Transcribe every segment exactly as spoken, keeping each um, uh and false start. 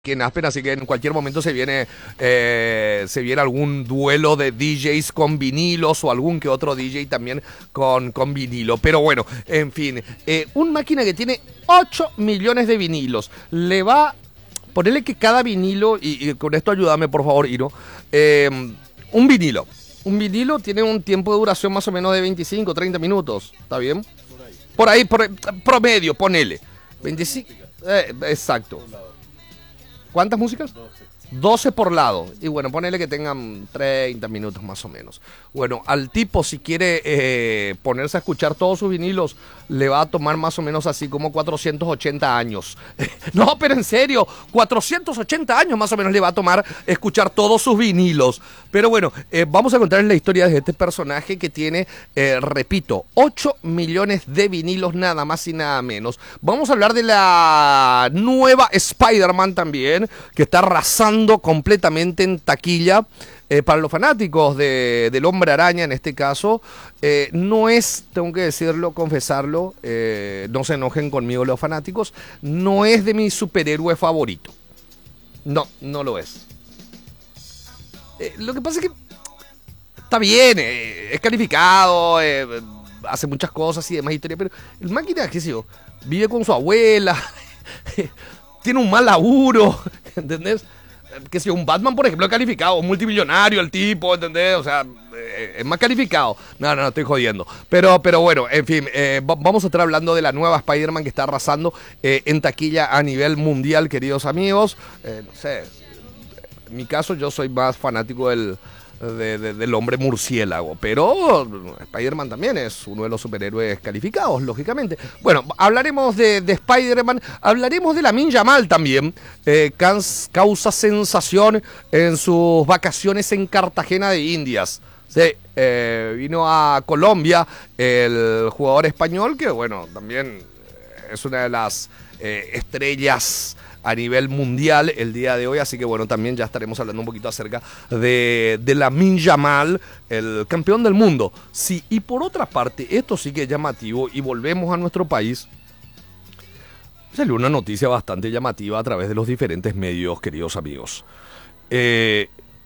aquí en Aspen, así que en cualquier momento se viene eh, se viene algún duelo de D Js con vinilos o algún que otro D J también con, con vinilo. Pero bueno, en fin, eh, un máquina que tiene ocho millones de vinilos, le va, ponerle que cada vinilo, y, y con esto ayúdame por favor, Iro, eh, un vinilo. Un vinilo tiene un tiempo de duración más o menos de veinticinco, treinta minutos, ¿está bien? Por ahí, por, promedio, ponele. veinticinco, eh, exacto. ¿Cuántas músicas? doce por lado. Y bueno, ponele que tengan treinta minutos más o menos. Bueno, al tipo, si quiere eh, ponerse a escuchar todos sus vinilos, le va a tomar más o menos así como cuatrocientos ochenta años. No, pero en serio, cuatrocientos ochenta años más o menos le va a tomar escuchar todos sus vinilos. Pero bueno, eh, vamos a contarles la historia de este personaje que tiene, eh, repito, ocho millones de vinilos, nada más y nada menos. Vamos a hablar de la nueva Spider-Man también, que está arrasando completamente en taquilla. Eh, para los fanáticos de, del Hombre Araña, en este caso, eh, no es, tengo que decirlo, confesarlo, eh, no se enojen conmigo los fanáticos, no es de mi superhéroe favorito. No, no lo es. Eh, lo que pasa es que está bien, eh, es calificado, eh, hace muchas cosas y demás historias, pero el máquina, qué sé yo, vive con su abuela, tiene un mal laburo, ¿entendés? Que si un Batman, por ejemplo, es calificado, multimillonario el tipo, ¿entendés? O sea, eh, es más calificado. No, no, no, estoy jodiendo. Pero, pero bueno, en fin, eh, vamos a estar hablando de la nueva Spider-Man que está arrasando eh, en taquilla a nivel mundial, queridos amigos. Eh, no sé, en mi caso yo soy más fanático del... De, de, del hombre murciélago, pero Spider-Man también es uno de los superhéroes calificados, lógicamente. Bueno, hablaremos de, de Spider-Man, hablaremos de Lamine Yamal también, eh, causa sensación en sus vacaciones en Cartagena de Indias. Sí, eh, vino a Colombia el jugador español que, bueno, también es una de las eh, estrellas a nivel mundial el día de hoy, así que bueno, también ya estaremos hablando un poquito acerca de, de Lamine Yamal, el campeón del mundo. Sí, y por otra parte, esto sí que es llamativo, y volvemos a nuestro país. Salió una noticia bastante llamativa a través de los diferentes medios, queridos amigos. Eh,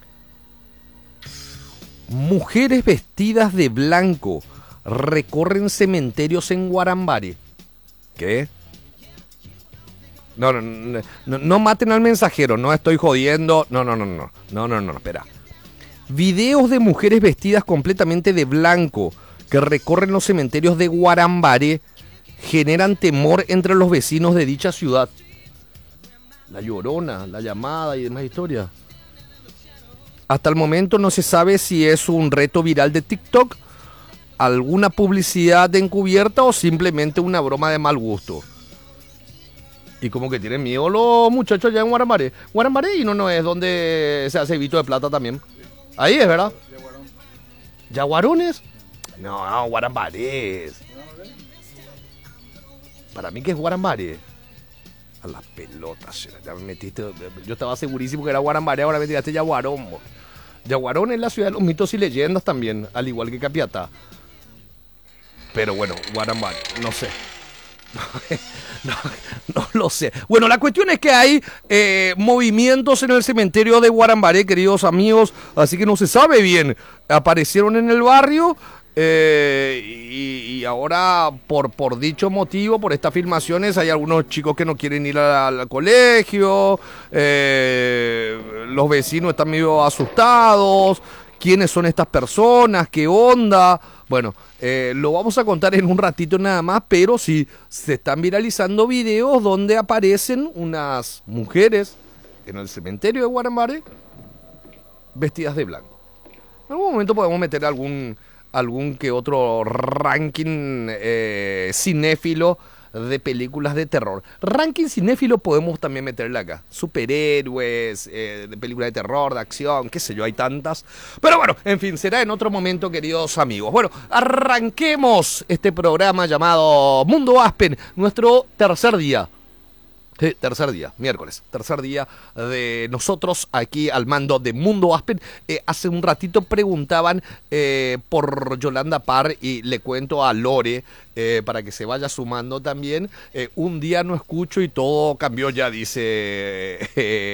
mujeres vestidas de blanco recorren cementerios en Guarambare. ¿Qué? No, no, no, no, no maten al mensajero, no estoy jodiendo. No, no, no, no, no, no, no, espera. Videos de mujeres vestidas completamente de blanco que recorren los cementerios de Guarambare generan temor entre los vecinos de dicha ciudad. La Llorona, la llamada y demás historias. Hasta el momento no se sabe si es un reto viral de TikTok, alguna publicidad encubierta o simplemente una broma de mal gusto. Y como que tienen miedo los muchachos allá en Guarambare. Guarambare y no, no es donde se hace Vito de Plata también. Ahí es, ¿verdad? ¿Yaguarones? No, no, Guarambare. Para mí que es Guarambare. A las pelotas, ya me metiste. Yo estaba segurísimo que era Guarambare, ahora me tiraste Yaguarón. Yaguarón es la ciudad de los mitos y leyendas también, al igual que Capiatá. Pero bueno, Guarambare, no sé. No, no lo sé. Bueno, la cuestión es que hay eh, movimientos en el cementerio de Guarambare, queridos amigos, así que no se sabe bien. Aparecieron en el barrio eh, y, y ahora, por, por dicho motivo, por estas filmaciones, hay algunos chicos que no quieren ir al, al colegio, eh, los vecinos están medio asustados. ¿Quiénes son estas personas? ¿Qué onda? Bueno, eh, lo vamos a contar en un ratito nada más, pero sí, se están viralizando videos donde aparecen unas mujeres en el cementerio de Guarambare vestidas de blanco. En algún momento podemos meter algún, algún que otro ranking eh, cinéfilo de películas de terror. Ranking cinéfilo podemos también meterle acá. Superhéroes, eh, de películas de terror, de acción, qué sé yo, hay tantas. Pero bueno, en fin, será en otro momento, queridos amigos. Bueno, arranquemos este programa llamado Mundo Aspen, nuestro tercer día. Sí, tercer día, miércoles, tercer día de nosotros aquí al mando de Mundo Aspen. Eh, hace un ratito preguntaban eh, por Yolanda Parr y le cuento a Lore eh, para que se vaya sumando también. Eh, un día no escucho y todo cambió ya, dice